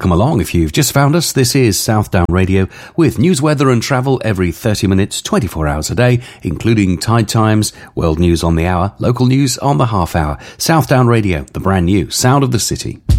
Welcome along. If you've just found us, this is Southdown Radio with news, weather and travel every 30 minutes, 24 hours a day, including tide times, world news on the hour, local news on the half hour. Southdown Radio, the brand new sound of the city.